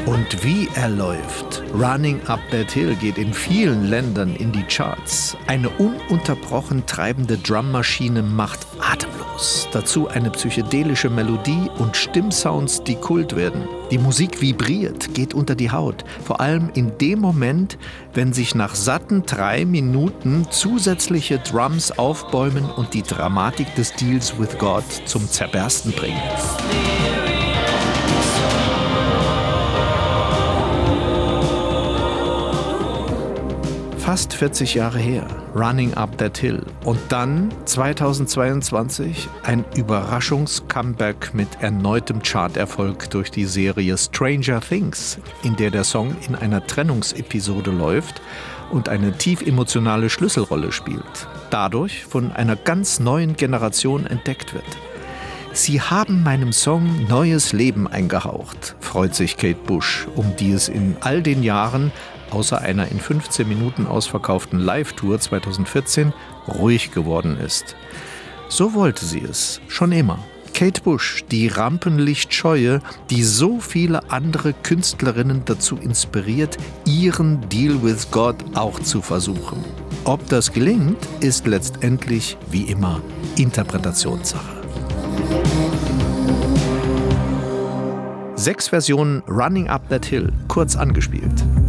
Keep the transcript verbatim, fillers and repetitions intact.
Und wie er läuft. Running Up That Hill geht in vielen Ländern in die Charts. Eine ununterbrochen treibende Drummaschine macht atemlos. Dazu eine psychedelische Melodie und Stimmsounds, die Kult werden. Die Musik vibriert, geht unter die Haut. Vor allem in dem Moment, wenn sich nach satten drei Minuten zusätzliche Drums aufbäumen und die Dramatik des Deals with God zum Zerbersten bringen. Fast vierzig Jahre her, Running Up That Hill. Und dann, zweitausendzweiundzwanzig, ein Überraschungs-Comeback mit erneutem Charterfolg durch die Serie Stranger Things, in der der Song in einer Trennungsepisode läuft und eine tief emotionale Schlüsselrolle spielt. Dadurch von einer ganz neuen Generation entdeckt wird. Sie haben meinem Song neues Leben eingehaucht, freut sich Kate Bush, um die es in all den Jahren außer einer in fünfzehn Minuten ausverkauften Live-Tour zweitausendvierzehn ruhig geworden ist. So wollte sie es, schon immer. Kate Bush, die Rampenlichtscheue, die so viele andere Künstlerinnen dazu inspiriert, ihren Deal with God auch zu versuchen. Ob das gelingt, ist letztendlich, wie immer, Interpretationssache. Sechs Versionen Running Up That Hill, kurz angespielt.